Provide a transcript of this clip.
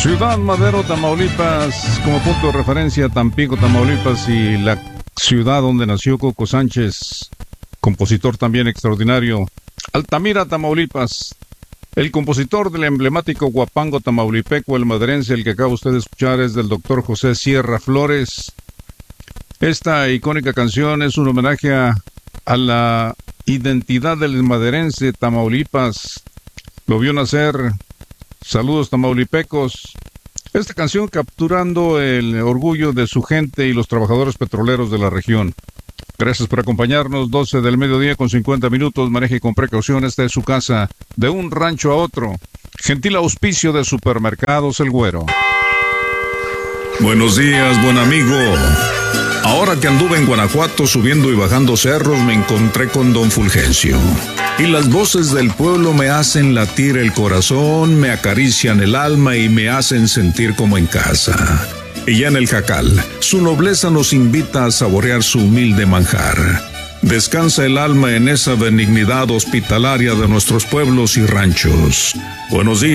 Ciudad Madero, Tamaulipas, como punto de referencia, Tampico, Tamaulipas, y la ciudad donde nació Coco Sánchez, compositor también extraordinario. Altamira, Tamaulipas, el compositor del emblemático guapango tamaulipeco, el maderense, el que acaba usted de escuchar, es del doctor José Sierra Flores. Esta icónica canción es un homenaje a la identidad del maderense. Tamaulipas lo vio nacer. Saludos tamaulipecos. Esta canción capturando el orgullo de su gente y los trabajadores petroleros de la región. Gracias por acompañarnos. 12 del mediodía con 50 minutos. Maneje con precaución. Esta es su casa, de un rancho a otro. Gentil auspicio de Supermercados El Güero. Buenos días, buen amigo. Ahora que anduve en Guanajuato subiendo y bajando cerros, me encontré con don Fulgencio. Y las voces del pueblo me hacen latir el corazón, me acarician el alma y me hacen sentir como en casa. Y ya en el Jacal, su nobleza nos invita a saborear su humilde manjar. Descansa el alma en esa benignidad hospitalaria de nuestros pueblos y ranchos. Buenos días.